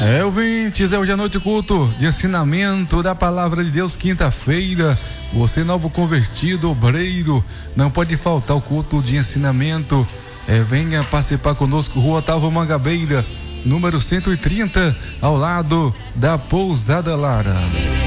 Ouvintes, hoje à noite culto de ensinamento da palavra de Deus, quinta-feira. Você novo convertido, obreiro, não pode faltar o culto de ensinamento. Venha participar conosco, Rua Otávio Mangabeira, número 130, ao lado da Pousada Lara.